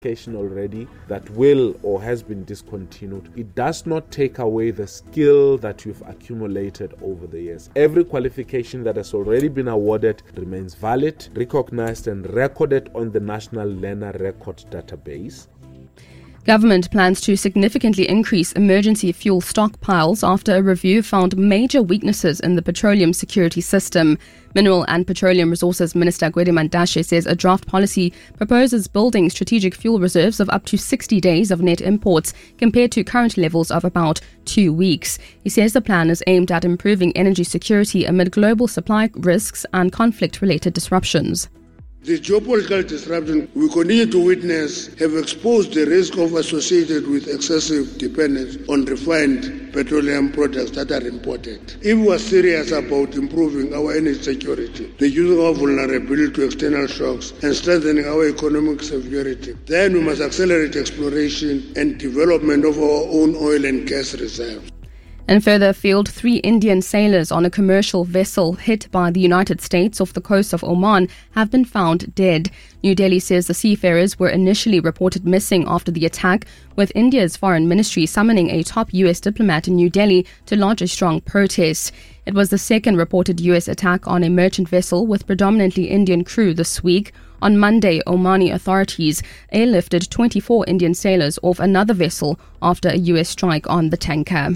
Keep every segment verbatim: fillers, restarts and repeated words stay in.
already that will or has been discontinued, it does not take away the skill that you've accumulated over the years. Every qualification that has already been awarded remains valid, recognized and recorded on the National Learner Record Database. Government plans to significantly increase emergency fuel stockpiles after a review found major weaknesses in the petroleum security system. Mineral and Petroleum Resources Minister Gwede Mantashe says a draft policy proposes building strategic fuel reserves of up to sixty days of net imports compared to current levels of about two weeks. He says the plan is aimed at improving energy security amid global supply risks and conflict-related disruptions. The geopolitical disruption we continue to witness have exposed the risk of associated with excessive dependence on refined petroleum products that are imported. If we are serious about improving our energy security, reducing our vulnerability to external shocks, and strengthening our economic security, then we must accelerate exploration and development of our own oil and gas reserves. And further afield, three Indian sailors on a commercial vessel hit by the United States off the coast of Oman have been found dead. New Delhi says the seafarers were initially reported missing after the attack, with India's foreign ministry summoning a top U S diplomat in New Delhi to lodge a strong protest. It was the second reported U S attack on a merchant vessel with predominantly Indian crew this week. On Monday, Omani authorities airlifted twenty-four Indian sailors off another vessel after a U S strike on the tanker.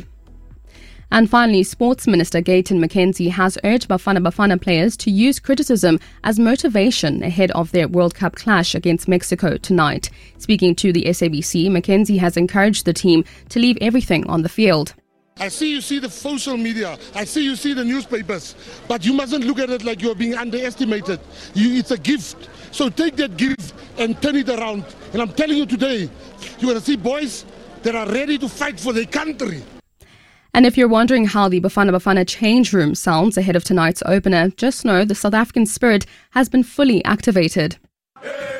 And finally, Sports Minister Gayton McKenzie has urged Bafana Bafana players to use criticism as motivation ahead of their World Cup clash against Mexico tonight. Speaking to the S A B C, McKenzie has encouraged the team to leave everything on the field. I see you see the social media, I see you see the newspapers, but you mustn't look at it like you're being underestimated. You, it's a gift. So take that gift and turn it around. And I'm telling you today, you're going to see boys that are ready to fight for their country. And if you're wondering how the Bafana Bafana change room sounds ahead of tonight's opener, just know the South African spirit has been fully activated. Hey!